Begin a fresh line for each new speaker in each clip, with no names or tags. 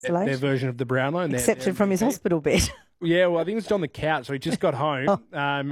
their version of the Brownlow. And
Accepted from his hospital bed.
Yeah, well, I think it was on the couch. So he just got home,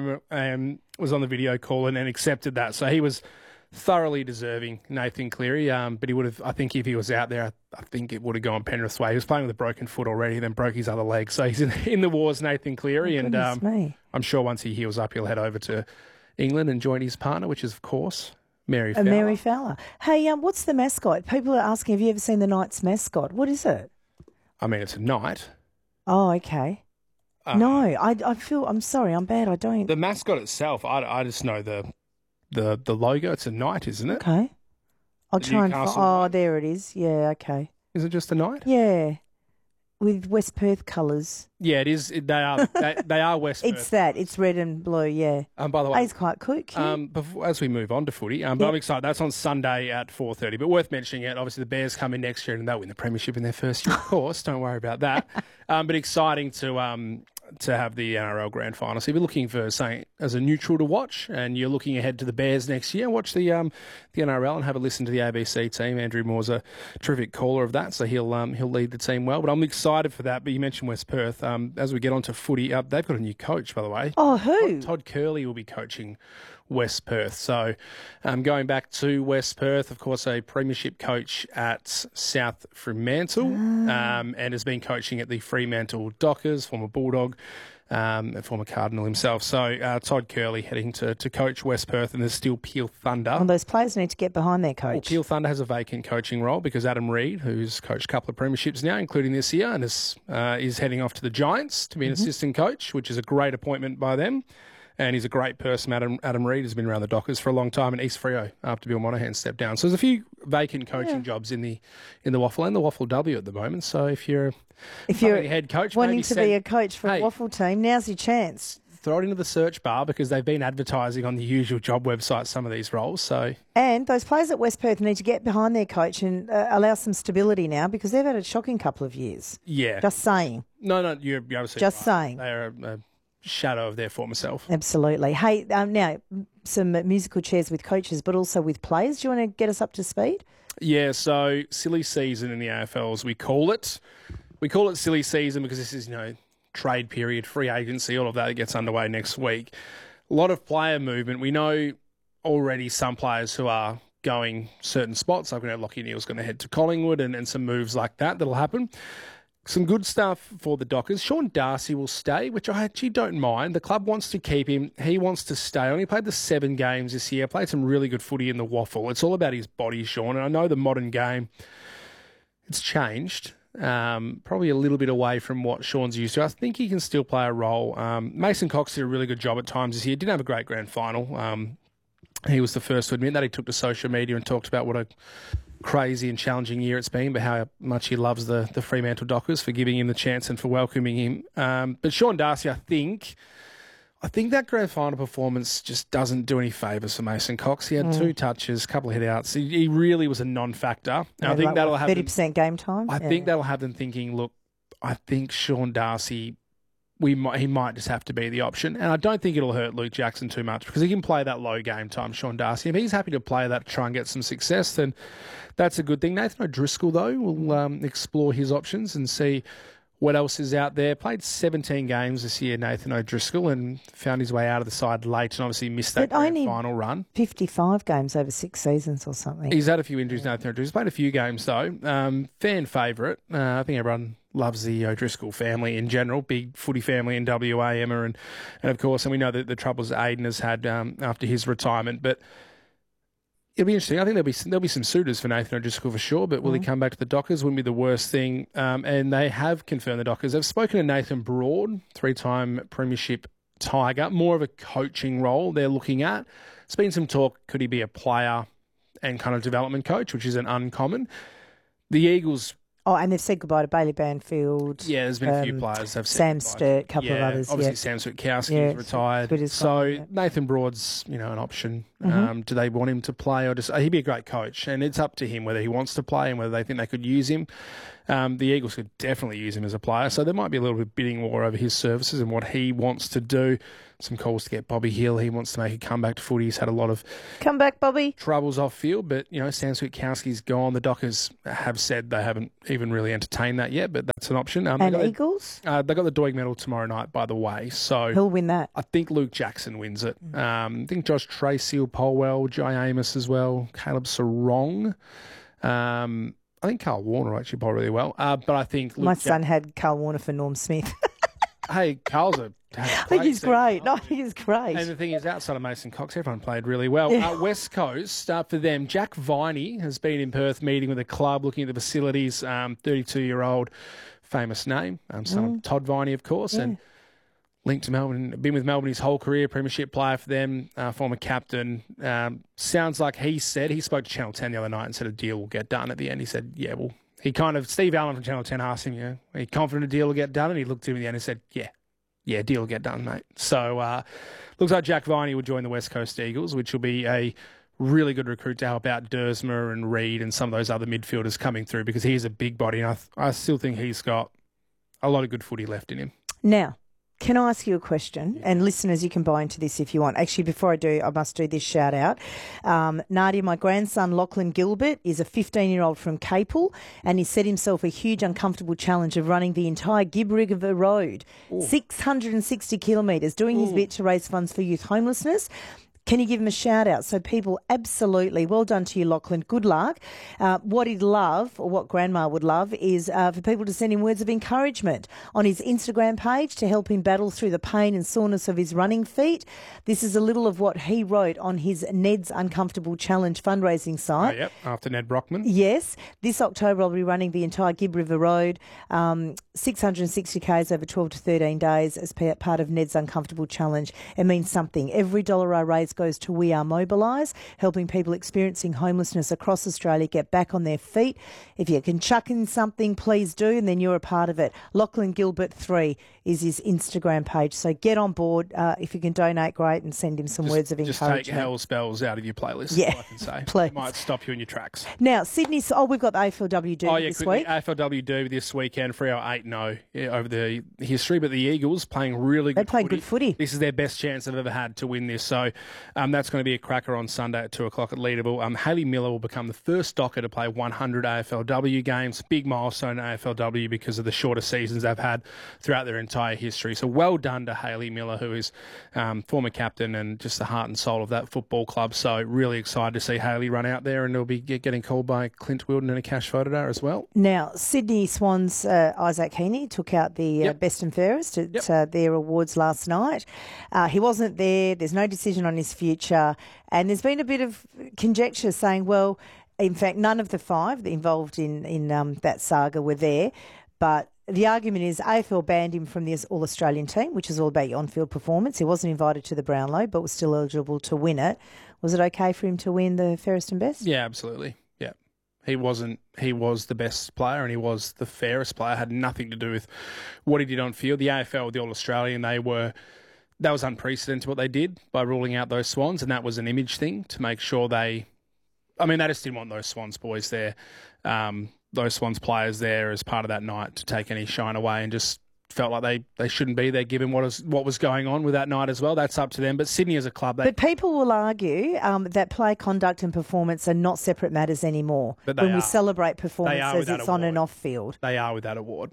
was on the video call and accepted that. So he was thoroughly deserving, Nathan Cleary. But he would have, I think if he was out there, I think it would have gone Penrith's way. He was playing with a broken foot already, then broke his other leg. So he's in the wars, Nathan Cleary. And I'm sure once he heals up, he'll head over to England and join his partner, which is, of course, Mary Fowler.
Mary Fowler. Hey, what's the mascot? People are asking, have you ever seen the Knights mascot? What is it?
I mean, it's a knight.
Oh, okay. No, I feel, I'm sorry, I'm bad, I don't.
The mascot itself, I just know the logo. It's a knight, isn't it?
Okay. I'll try and find, oh, there it is. Yeah, okay.
Is it just a knight?
Yeah. With West Perth colours.
Yeah, it is. They are West Perth.
It's that. It's red and blue, yeah.
By the way,
it's quite quick.
As we move on to footy, but I'm excited. That's on Sunday at 4:30. But worth mentioning it. Obviously, the Bears come in next year and they'll win the premiership in their first year, of course. Don't worry about that. But exciting to have the NRL Grand Final. So if you're looking for something as a neutral to watch and you're looking ahead to the Bears next year, watch the NRL and have a listen to the ABC team. Andrew Moore's a terrific caller of that, so he'll lead the team well. But I'm excited for that. But you mentioned West Perth. As we get on to footy, they've got a new coach, by the way.
Oh, who?
Todd Curley will be coaching West Perth. So going back to West Perth, of course, a premiership coach at South Fremantle and has been coaching at the Fremantle Dockers, former Bulldog, and former Cardinal himself. So Todd Curley heading to coach West Perth, and there's still Peel Thunder.
Well, those players need to get behind their coach.
Well, Peel Thunder has a vacant coaching role because Adam Reid, who's coached a couple of premierships now, including this year, and is heading off to the Giants to be an assistant coach, which is a great appointment by them. And he's a great person. Adam Reid has been around the Dockers for a long time, and East Freo after Bill Monahan stepped down. So there's a few vacant coaching jobs in the Waffle and the Waffle W at the moment. So if you're a head coach,
wanting to be a coach for a Waffle team, now's your chance.
Throw it into the search bar because they've been advertising on the usual job website some of these roles. So
and those players at West Perth need to get behind their coach and allow some stability now because they've had a shocking couple of years.
Yeah,
just saying.
No, you're absolutely
just
right.
saying.
They are a shadow of their former self.
Absolutely. Hey, now some musical chairs with coaches, but also with players. Do you want to get us up to speed?
Yeah. So silly season in the AFL, as we call it. We call it silly season because this is trade period, free agency, all of that gets underway next week. A lot of player movement. We know already some players who are going certain spots. Like we know Lachie Neale's going to head to Collingwood and some moves like that'll happen. Some good stuff for the Dockers. Sean Darcy will stay, which I actually don't mind. The club wants to keep him. He wants to stay. Only played the 7 games this year. Played some really good footy in the Waffle. It's all about his body, Sean. And I know the modern game, it's changed. Probably a little bit away from what Sean's used to. I think he can still play a role. Mason Cox did a really good job at times this year. Didn't have a great grand final. He was the first to admit that. He took to social media and talked about what a crazy and challenging year it's been, but how much he loves the Fremantle Dockers for giving him the chance and for welcoming him. But Sean Darcy, I think that grand final performance just doesn't do any favours for Mason Cox. He had 2 touches, a couple of hit-outs. He really was a non-factor.
I think that'll have 30% game time.
I think that'll have them thinking, look, I think Sean Darcy, he might just have to be the option. And I don't think it'll hurt Luke Jackson too much because he can play that low game time, Sean Darcy. If he's happy to play that to try and get some success, then that's a good thing. Nathan O'Driscoll, though, will explore his options and see what else is out there. Played 17 games this year, Nathan O'Driscoll, and found his way out of the side late and obviously missed that grand final run.
55 games over 6 seasons or something.
He's had a few injuries, Nathan O'Driscoll. He's played a few games, though. Fan favourite. I think everyone loves the O'Driscoll family in general. Big footy family in WA, Emma, and of course, and we know that the troubles Aiden has had after his retirement, but it'll be interesting. I think there'll be some suitors for Nathan O'Driscoll for sure, but will he come back to the Dockers? Wouldn't be the worst thing. And they have confirmed the Dockers. They've spoken to Nathan Broad, 3-time premiership Tiger, more of a coaching role they're looking at. There's been some talk, could he be a player and kind of development coach, which isn't uncommon. The Eagles...
Oh, and they've said goodbye to Bailey Banfield.
Yeah, there's been a few players have said
Sam Sturt, a couple of others.
Obviously, Sam Switkowski is retired. So Nathan Broad's, an option. Do they want him to play or just? He'd be a great coach, and it's up to him whether he wants to play and whether they think they could use him. The Eagles could definitely use him as a player, so there might be a little bit of bidding war over his services and what he wants to do. Some calls to get Bobby Hill. He wants to make a comeback to footy. He's had a lot of
Come back, Bobby.
troubles off field, but, Sam Switkowski's gone. The Dockers have said they haven't even really entertained that yet, but that's an option.
And Eagles?
They got the Doig medal tomorrow night, by the way, so
He'll win that.
I think Luke Jackson wins it. I think Josh Tracy will poll well, Jai Amos as well, Caleb Sarong. I think Carl Warner will actually poll really well, but I think
My son had Carl Warner for Norm Smith.
Hey, Carl's
I think he's great. No, I think he's great.
And the thing is, outside of Mason Cox, everyone played really well. West Coast, for them, Jack Viney has been in Perth meeting with the club, looking at the facilities, 32-year-old, famous name, son of Todd Viney, of course, and linked to Melbourne, been with Melbourne his whole career, premiership player for them, former captain. Sounds like he spoke to Channel 10 the other night and said a deal will get done at the end. He said, yeah, well, Steve Allen from Channel 10 asked him, are you confident a deal will get done? And he looked at him at the end and said, yeah, deal will get done, mate. So looks like Jack Viney will join the West Coast Eagles, which will be a really good recruit to help out Dersma and Reed and some of those other midfielders coming through, because he is a big body, and I still think he's got a lot of good footy left in him.
Now, can I ask you a question? And listeners, you can buy into this if you want. Actually, before I do, I must do this shout out. Nadia, my grandson, Lachlan Gilbert, is a 15-year-old from Capel, and he set himself a huge, uncomfortable challenge of running the entire Gibb River Road, 660 kilometres, doing his bit to raise funds for youth homelessness. Can you give him a shout out? So people, absolutely, well done to you, Lachlan. Good luck. What he'd love, or what Grandma would love, is for people to send him words of encouragement on his Instagram page to help him battle through the pain and soreness of his running feet. This is a little of what he wrote on his Ned's Uncomfortable Challenge fundraising site.
Yep, after Ned Brockman.
Yes. This October I'll be running the entire Gibb River Road, 660 Ks over 12 to 13 days as part of Ned's Uncomfortable Challenge. It means something. Every dollar I raise goes to We Are Mobilise, helping people experiencing homelessness across Australia get back on their feet. If you can chuck in something, please do, and then you're a part of it. Lachlan Gilbert 3 is his Instagram page, so get on board. If you can donate, great, and send him some words of encouragement.
Just take hell spells out of your playlist,
yeah,
I can say.
Please.
It might stop you in your tracks.
Now, Sydney, we've got the AFLW Derby this week.
AFLW Derby this weekend, Freo 8-0 over the history, but the Eagles playing really good footy.
Good footy.
This is their best chance they've ever had to win this, so that's going to be a cracker on Sunday at 2 o'clock at Leederville. Hayley Miller will become the first Docker to play 100 AFLW games. Big milestone in AFLW because of the shorter seasons they've had throughout their entire history. So well done to Hayley Miller, who is former captain and just the heart and soul of that football club. So really excited to see Hayley run out there, and it'll be getting called by Clint Wilden and Akash Fodadar as well.
Now, Sydney Swans, Isaac Heaney took out the best and fairest at their awards last night. He wasn't there. There's no decision on his future. And there's been a bit of conjecture saying, well, in fact, none of the five involved in that saga were there. But the argument is AFL banned him from the All-Australian team, which is all about your on-field performance. He wasn't invited to the Brownlow, but was still eligible to win it. Was it okay for him to win the fairest and best?
Yeah, absolutely. Yeah. He was the best player and he was the fairest player. It had nothing to do with what he did on field. The AFL, the All-Australian, that was unprecedented what they did by ruling out those Swans, and that was an image thing to make sure they just didn't want those Swans boys there, those Swans players there as part of that night to take any shine away, and just felt like they shouldn't be there given what was going on with that night as well. That's up to them. But Sydney as a club...
But people will argue that play conduct and performance are not separate matters anymore. We celebrate performance as it's on and off field.
They are with that award.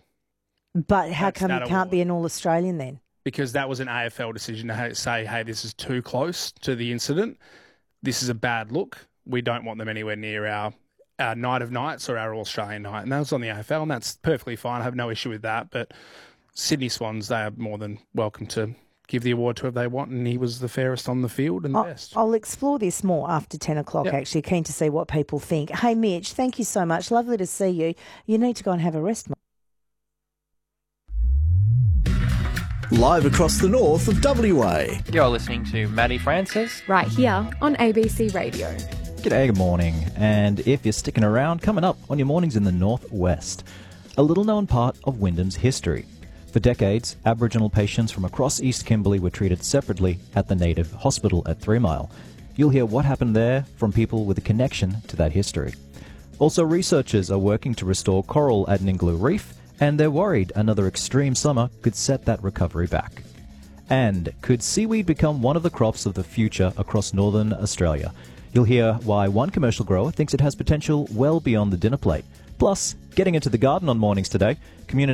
But how come you can't be an All-Australian then?
Because that was an AFL decision to say, hey, this is too close to the incident. This is a bad look. We don't want them anywhere near our night of nights or our All-Australian night. And that was on the AFL, and that's perfectly fine. I have no issue with that. But Sydney Swans, they are more than welcome to give the award to whoever they want, and he was the fairest on the field and the best.
I'll explore this more after 10 o'clock, actually. Keen to see what people think. Hey, Mitch, thank you so much. Lovely to see you. You need to go and have a rest, mate.
Live across the north of WA.
You're listening to Maddie Francis.
Right here on ABC Radio.
G'day, good morning. And if you're sticking around, coming up on your mornings in the northwest, a little known part of Wyndham's history. For decades, Aboriginal patients from across East Kimberley were treated separately at the Native Hospital at 3 Mile. You'll hear what happened there from people with a connection to that history. Also, researchers are working to restore coral at Ningaloo Reef, and they're worried another extreme summer could set that recovery back. And could seaweed become one of the crops of the future across northern Australia? You'll hear why one commercial grower thinks it has potential well beyond the dinner plate. Plus, getting into the garden on Mornings Today, community